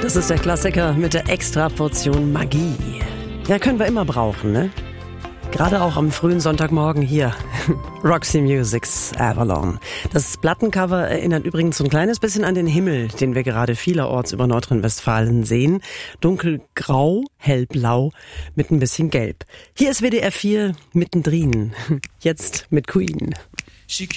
Das ist der Klassiker mit der Extraportion Magie. Ja, können wir immer brauchen, ne? Gerade auch am frühen Sonntagmorgen hier. Roxy Music's Avalon. Das Plattencover erinnert übrigens so ein kleines bisschen an den Himmel, den wir gerade vielerorts über Nordrhein-Westfalen sehen. Dunkelgrau, hellblau mit ein bisschen Gelb. Hier ist WDR 4 mittendrin. Jetzt mit Queen.